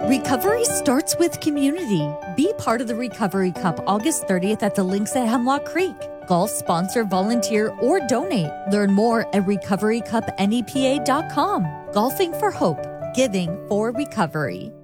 Recovery starts with community. Be part of the Recovery Cup August 30th at the links at Hemlock Creek. Golf sponsor, volunteer, or donate. Learn more at recoverycupnepa.com. Golfing for Hope. Giving for Recovery.